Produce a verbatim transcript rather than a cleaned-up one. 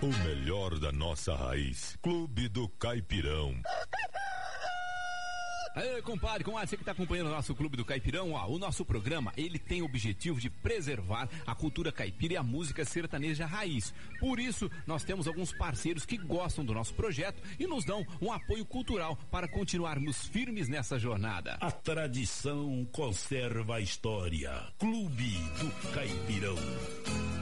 O melhor da nossa raiz. Clube do Caipirão. Aê, compadre, comadre, você que está acompanhando o nosso Clube do Caipirão, ó, o nosso programa, ele tem o objetivo de preservar a cultura caipira e a música sertaneja raiz. Por isso, nós temos alguns parceiros que gostam do nosso projeto e nos dão um apoio cultural para continuarmos firmes nessa jornada. A tradição conserva a história. Clube do Caipirão.